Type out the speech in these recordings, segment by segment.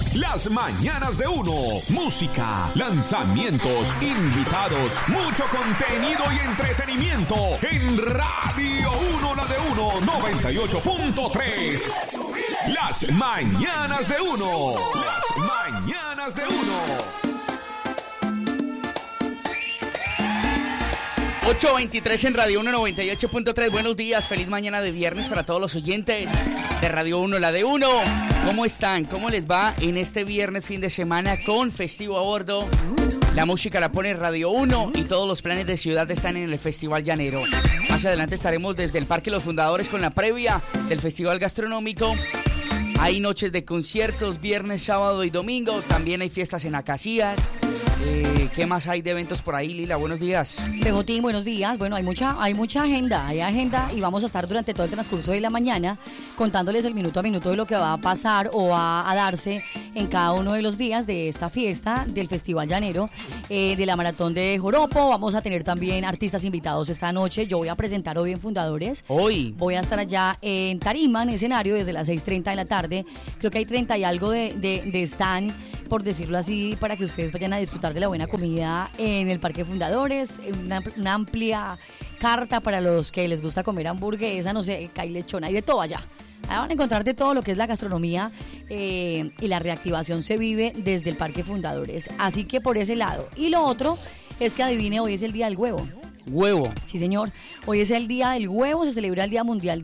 Las mañanas de uno. Música, lanzamientos, invitados, mucho contenido y entretenimiento. En Radio 1, la de uno, 98.3. Las mañanas de uno. Las mañanas de uno. 8:23 en Radio 1, 98.3. Buenos días, feliz mañana de viernes para todos los oyentes de Radio 1, la de uno. ¿Cómo están? ¿Cómo les va en este viernes, fin de semana, con festivo a bordo? La música la pone Radio 1 y todos los planes de ciudad están en el Festival Llanero. Más adelante estaremos desde el Parque Los Fundadores con la previa del Festival Gastronómico. Hay noches de conciertos, viernes, sábado y domingo. También hay fiestas en Acacias. ¿Qué más hay de eventos por ahí, Lila? Buenos días. Pejotín, buenos días. Bueno, hay mucha agenda, y vamos a estar durante todo el transcurso de la mañana contándoles el minuto a minuto de lo que va a pasar o va a darse en cada uno de los días de esta fiesta del Festival Llanero, de la Maratón de Joropo. Vamos a tener también artistas invitados esta noche. Yo voy a presentar hoy en Fundadores. Hoy. Voy a estar allá en Tarima, en escenario, desde las 6:30 de la tarde. Creo que hay 30 y algo de stand, por decirlo así, para que ustedes vayan a disfrutar de la buena comida en el Parque Fundadores, una amplia carta para los que les gusta comer hamburguesa, no sé, hay lechona, hay de todo allá. Allá van a encontrar de todo lo que es la gastronomía, y la reactivación se vive desde el Parque Fundadores. Así que por ese lado. Y lo otro es que adivine, hoy es el Día del Huevo. Huevo. Sí, señor. Hoy es el Día del Huevo, se celebra el Día Mundial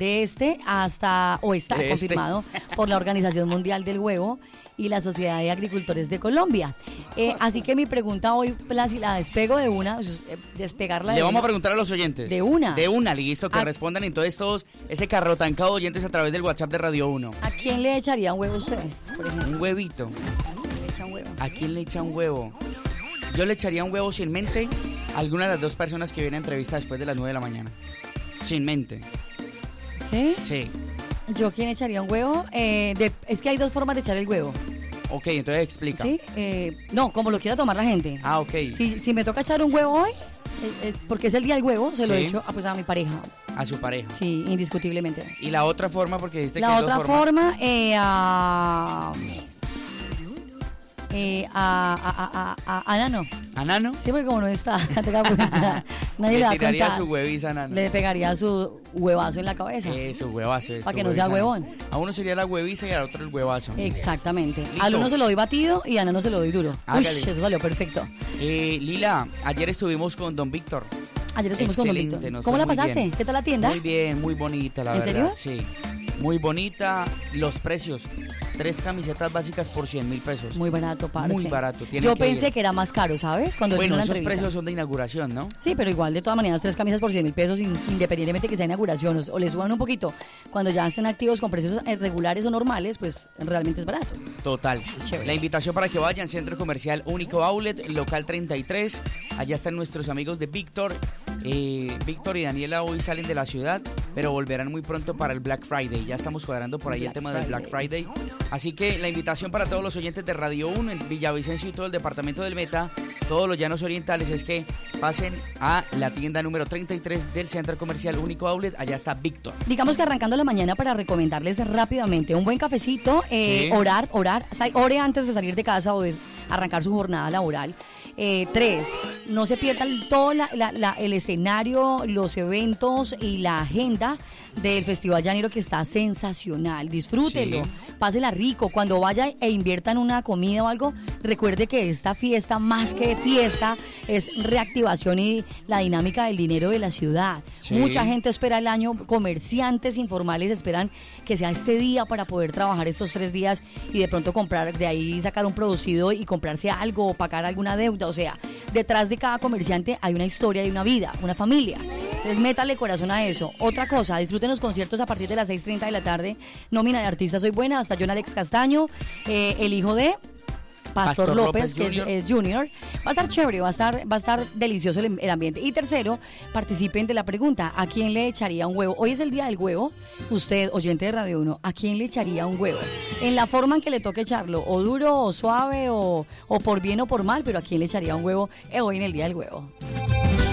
está confirmado por la Organización Mundial del Huevo y la Sociedad de Agricultores de Colombia. Así que mi pregunta hoy, si la despego de una, despegarla de Le una. vamos a preguntar a los oyentes. De una. De una, listo, que respondan entonces todos ese carrotancado de oyentes a través del WhatsApp de Radio 1. ¿A quién le echaría un huevo usted, por ejemplo? Un huevito. ¿Le echa un huevo? ¿A quién le echa un huevo? Yo le echaría un huevo sin mente a alguna de las dos personas que vienen a entrevista después de las 9 de la mañana. Sin mente. ¿Sí? Sí. ¿Yo quién echaría un huevo? Es que hay dos formas de echar el huevo. Ok, entonces explica. ¿Sí? No, como lo quiera tomar la gente. Ah, ok. Si me toca echar un huevo hoy, porque es el día del huevo, se lo Sí. echo pues, a mi pareja. A su pareja. Sí, indiscutiblemente. Y la otra forma, porque dijiste que La hay otra dos formas. a Nano. ¿A Nano? Sí, porque como no está, nadie le va a tiraría contar. su hueviza a Nano. Le pegaría su huevazo en la cabeza. Su huevazo. Para que no sea huevón. A uno sería la hueviza y al otro el huevazo. Exactamente. Listo. Al uno se lo doy batido y a Nano se lo doy duro. Hágale. Uy, eso salió perfecto. Lila, ayer estuvimos con Don Víctor. Ayer estuvimos con Don Excelente, Víctor. nos ¿Cómo fue la muy pasaste? bien. ¿Qué tal la tienda? Muy bien, muy bonita, la verdad. ¿En serio? Sí. Muy bonita. Los precios. 3 camisetas básicas por 100.000 pesos. Muy barato, parce. Muy barato. Yo pensé que era más caro, ¿sabes? Cuando bueno, vino la esos entrevista. precios son de inauguración, ¿no? Sí, pero igual, de todas maneras, 3 camisas por 100.000 pesos, independientemente que sea inauguración o le suban un poquito. Cuando ya estén activos con precios regulares o normales, pues realmente es barato. Total. Chévere. La invitación para que vayan, Centro Comercial Único Outlet, local 33. Allá están nuestros amigos de Víctor. Víctor y Daniela hoy salen de la ciudad, pero volverán muy pronto para el Black Friday. Ya estamos cuadrando por ahí el tema del Black Friday. Así que la invitación para todos los oyentes de Radio 1 en Villavicencio y todo el departamento del Meta, todos los llanos orientales, es que pasen a la tienda número 33 del Centro Comercial Único Outlet. Allá está Víctor. Digamos que arrancando la mañana para recomendarles rápidamente un buen cafecito, Sí. orar, o sea, ore antes de salir de casa o de arrancar su jornada laboral. 3, no se pierdan todo el escenario, los eventos y la agenda del Festival Llanero, que está sensacional. Disfrútenlo, Sí. pásela rico. Cuando vaya e invierta en una comida o algo, recuerde que esta fiesta, más que fiesta, es reactivación y la dinámica del dinero de la ciudad. Sí. Mucha gente espera el año, comerciantes informales esperan que sea este día para poder trabajar estos 3 días y de pronto comprar, de ahí sacar un producido y comprarse algo o pagar alguna deuda. O sea, detrás de cada comerciante hay una historia y una vida, una familia. Entonces métale corazón a eso. Otra cosa, disfruten los conciertos a partir de las 6:30 de la tarde. Nómina de artistas Soy Buena, hasta John Alex Castaño, el hijo de Pastor López, que es Junior. Va a estar chévere, va a estar delicioso el ambiente. Y tercero, participen de la pregunta: ¿a quién le echaría un huevo? Hoy es el día del huevo. Usted, oyente de Radio 1, ¿a quién le echaría un huevo? En la forma en que le toque echarlo, o duro, o suave, o por bien o por mal, pero ¿a quién le echaría un huevo hoy en el día del huevo?